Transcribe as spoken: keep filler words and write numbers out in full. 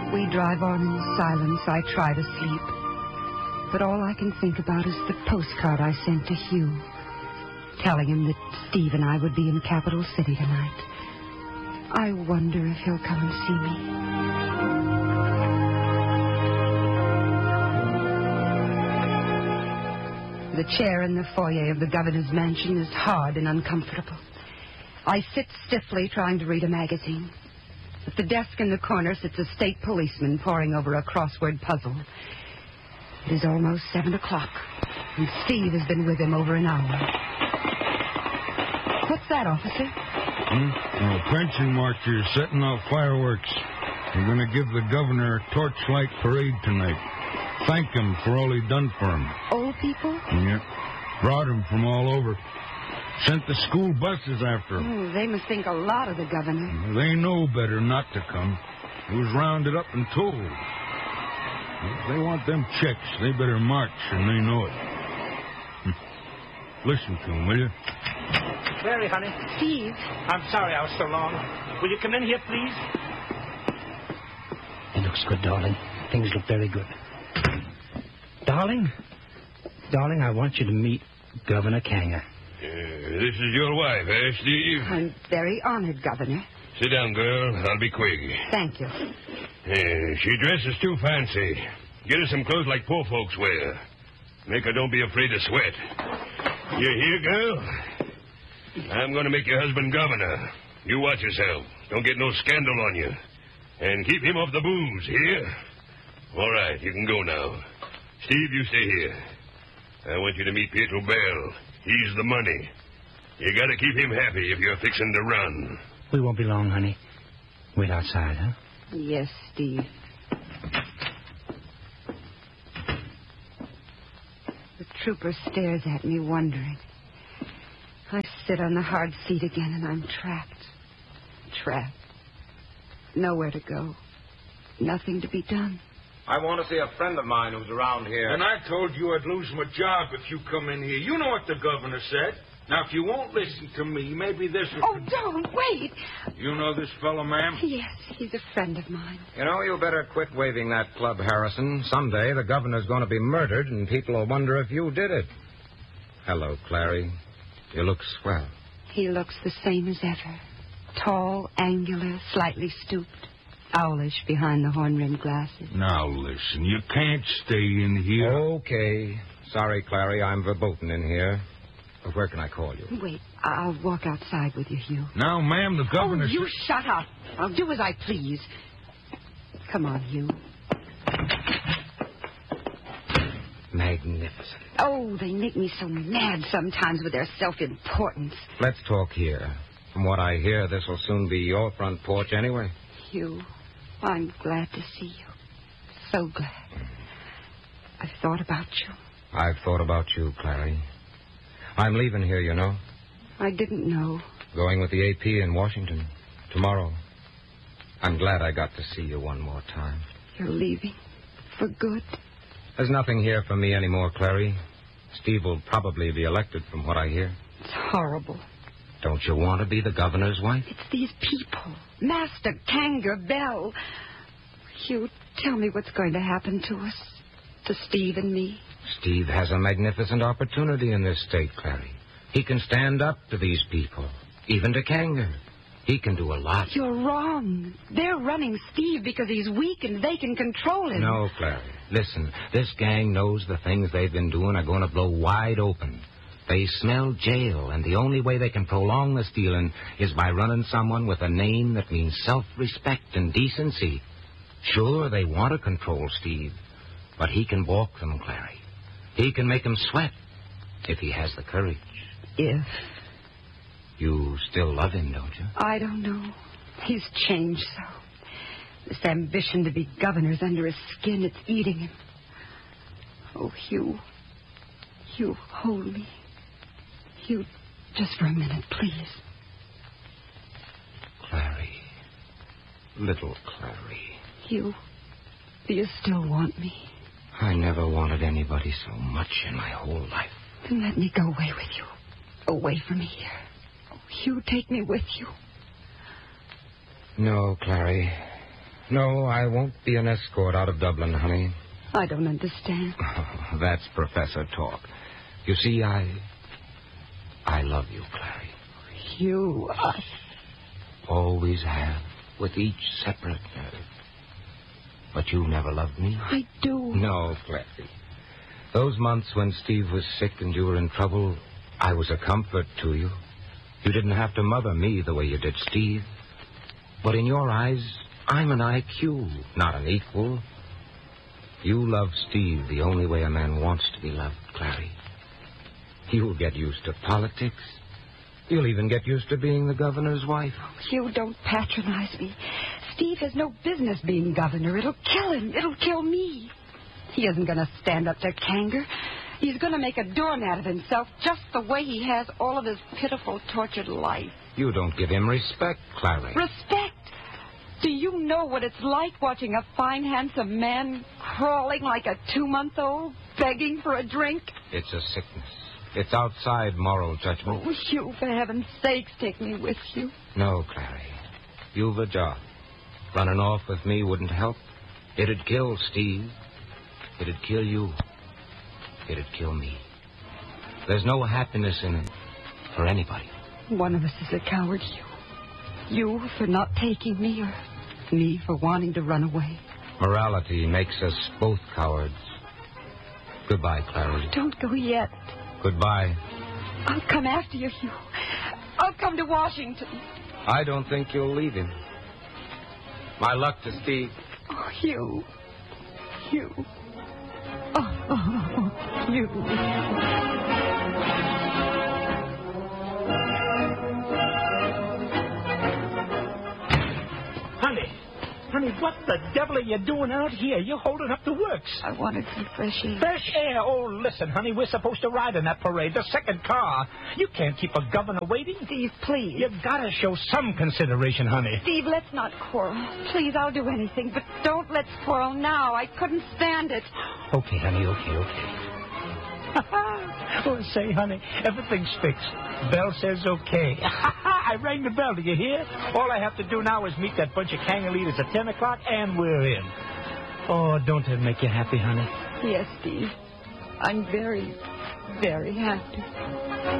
We drive on in silence. I try to sleep. But all I can think about is the postcard I sent to Hugh, telling him that Steve and I would be in Capital City tonight. I wonder if he'll come and see me. The chair in the foyer of the governor's mansion is hard and uncomfortable. I sit stiffly trying to read a magazine. At the desk in the corner sits a state policeman poring over a crossword puzzle. It is almost seven o'clock, and Steve has been with him over an hour. What's that, officer? Hmm? Well, pension marchers setting off fireworks. We're going to give the governor a torchlight parade tonight. Thank him for all he done for him. Old people? Yep. Brought him from all over. Sent the school buses after him. Oh, they must think a lot of the governor. They know better not to come. He was rounded up and told. If they want them checks, they better march, and they know it. Listen to him, will you? Mary, honey. Steve. I'm sorry I was so long. Will you come in here, please? It looks good, darling. Things look very good. Darling? Darling, I want you to meet Governor Kanger. Uh, this is your wife, eh, Steve? I'm very honored, Governor. Sit down, girl. I'll be quick. Thank you. Uh, she dresses too fancy. Get her some clothes like poor folks wear. Make her don't be afraid to sweat. You hear, girl? I'm going to make your husband governor. You watch yourself. Don't get no scandal on you. And keep him off the booze, hear? All right, you can go now. Steve, you stay here. I want you to meet Pietro Bell. He's the money. You got to keep him happy if you're fixing to run. We won't be long, honey. Wait outside, huh? Yes, Steve. The trooper stares at me, wondering. I sit on the hard seat again, and I'm trapped. Trapped. Nowhere to go. Nothing to be done. I want to see a friend of mine who's around here. And I told you I'd lose my job if you come in here. You know what the governor said. Now, if you won't listen to me, maybe this will... Oh, don't, wait. You know this fellow, ma'am? Yes, he's a friend of mine. You know, you better quit waving that club, Harrison. Someday the governor's going to be murdered, and people will wonder if you did it. Hello, Clary. You look swell. He looks the same as ever. Tall, angular, slightly stooped. Owlish behind the horn-rimmed glasses. Now, listen, you can't stay in here. Okay. Sorry, Clary, I'm verboten in here. But where can I call you? Wait, I'll walk outside with you, Hugh. Now, ma'am, the governor... Oh, you shut up. I'll do as I please. Come on, Hugh. Magnificent. Oh, they make me so mad sometimes with their self-importance. Let's talk here. From what I hear, this will soon be your front porch anyway. Hugh, I'm glad to see you. So glad. I've thought about you. I've thought about you, Clary. I'm leaving here, you know. I didn't know. Going with the A P in Washington. Tomorrow. I'm glad I got to see you one more time. You're leaving? For good? There's nothing here for me anymore, Clary. Steve will probably be elected from what I hear. It's horrible. Don't you want to be the governor's wife? It's these people. Master Kanger, Bell. Hugh, tell me what's going to happen to us. To Steve and me. Steve has a magnificent opportunity in this state, Clary. He can stand up to these people, even to Kanger. He can do a lot. You're wrong. They're running Steve because he's weak and they can control him. No, Clary. Listen, this gang knows the things they've been doing are going to blow wide open. They smell jail, and the only way they can prolong the stealing is by running someone with a name that means self-respect and decency. Sure, they want to control Steve, but he can balk them, Clary. He can make them sweat if he has the courage. If? You still love him, don't you? I don't know. He's changed so. This ambition to be governor's under his skin, it's eating him. Oh, Hugh. Hugh, hold me. Hugh, just for a minute, please. Clary. Little Clary. Hugh, do you still want me? I never wanted anybody so much in my whole life. Then let me go away with you. Away from here. Oh, Hugh, take me with you. No, Clary. No, I won't be an escort out of Dublin, honey. I don't understand. That's professor talk. You see, I... I love you, Clary. You, us. Always have, with each separate nerve. But you never loved me. I do. No, Clary. Those months when Steve was sick and you were in trouble, I was a comfort to you. You didn't have to mother me the way you did Steve. But in your eyes, I'm an I Q, not an equal. You love Steve the only way a man wants to be loved, Clary. You'll get used to politics. You'll even get used to being the governor's wife. You don't patronize me. Steve has no business being governor. It'll kill him. It'll kill me. He isn't going to stand up to Kanger. He's going to make a doormat of himself just the way he has all of his pitiful, tortured life. You don't give him respect, Clary. Respect? Do you know what it's like watching a fine, handsome man crawling like a two-month-old, begging for a drink? It's a sickness. It's outside moral judgment. Oh, you, for heaven's sakes, take me with you. No, Clary. You've a job. Running off with me wouldn't help. It'd kill Steve. It'd kill you. It'd kill me. There's no happiness in it for anybody. One of us is a coward, you. You for not taking me, or me for wanting to run away. Morality makes us both cowards. Goodbye, Clary. Don't go yet. Goodbye. I'll come after you, Hugh. I'll come to Washington. I don't think you'll leave him. My luck to Steve. Oh, Hugh. Hugh. Oh, oh, oh, Hugh. Honey, honey, what the devil are you doing out here? You're holding up the works. I wanted some fresh air. Fresh air? Oh, listen, honey, we're supposed to ride in that parade, the second car. You can't keep a governor waiting. Steve, please. You gotta show some consideration, honey. Steve, let's not quarrel. Please, I'll do anything, but don't let's quarrel now. I couldn't stand it. Okay, honey, okay, okay. Oh, say, honey, everything's fixed. Bell says okay. I rang the bell, do you hear? All I have to do now is meet that bunch of Kanger leaders at ten o'clock, and we're in. Oh, don't it make you happy, honey? Yes, Steve. I'm very, very happy.